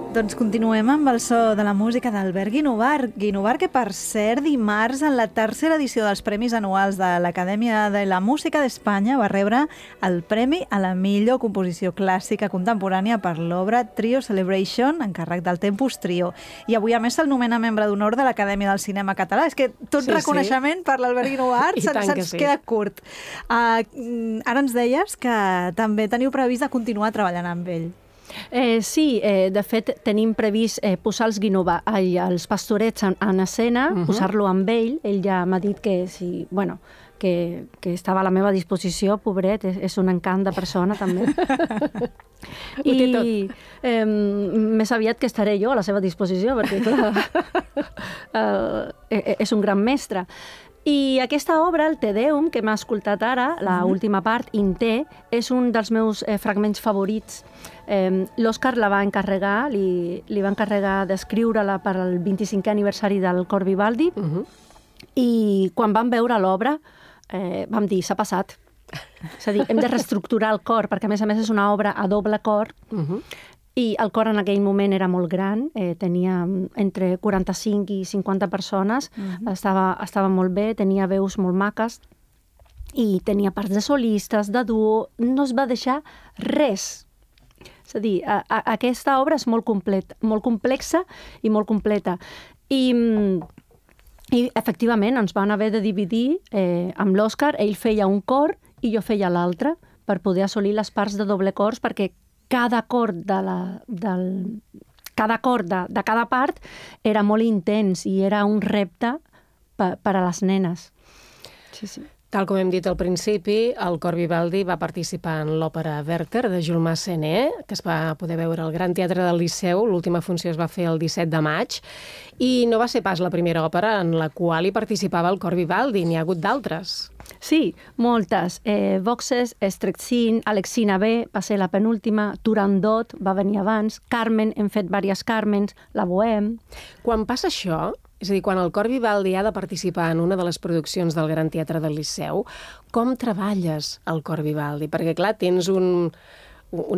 Doncs continuem amb el so de la música d'Albert Guinovart. Guinovart, que per cert, dimarts, en la tercera edició dels Premis Anuals de l'Acadèmia de la Música d'Espanya, va rebre el Premi a la millor composició clàssica contemporània per l'obra Trio Celebration, encàrrec del Tempus Trio. I avui, a més, se'l nomena membre d'honor de l'Acadèmia del Cinema Català. És que tot reconeixement per l'Albert Guinovart se'ns queda curt. Ara ens deies que també teniu previst de continuar treballant amb ell. Sí, de fet tenim previst posar els Pastorets en escena, posar-lo amb ell. Ell ja m'ha dit que estava a la meva disposició, pobret, és un encant de persona també. I més aviat que estaré jo a la seva disposició, perquè clar, és un gran mestre. I aquesta obra, el Te Deum, que m'ha escoltat ara, l'última part, In Te, és un dels meus fragments favorits. L'Òscar la va encarregar, li va encarregar d'escriure-la per al 25è aniversari del cor Vivaldi, i quan vam veure l'obra vam dir, s'ha passat. És a dir, hem de reestructurar el cor, perquè a més és una obra a doble cor, i el cor en aquell moment era molt gran, tenia entre 45 i 50 persones, estava molt bé, tenia veus molt maques, i tenia parts de solistes, de duo, no es va deixar res. És a dir, aquesta obra és molt complexa i molt completa. I efectivament ens van haver de dividir amb l'Òscar, ell feia un cor i jo feia l'altre, per poder assolir les parts de doble cors, perquè cada cor de cada part era molt intens i era un repte per a les nenes. Sí, sí. Tal com hem dit al principi, el cor Vivaldi va participar en l'òpera Werther de Jules Massenet, que es va poder veure al Gran Teatre del Liceu. L'última funció es va fer el 17 de maig. I no va ser pas la primera òpera en la qual hi participava el cor Vivaldi, n'hi ha hagut d'altres. Sí, moltes. Voxes, Strexin, Alexina B va ser la penúltima, Turandot va venir abans, Carmen, hem fet diverses Carmens, la Bohème. Quan passa això, és a dir, quan el cor Vivaldi ha de participar en una de les produccions del Gran Teatre del Liceu, com treballes el cor Vivaldi? Perquè, clar, tens una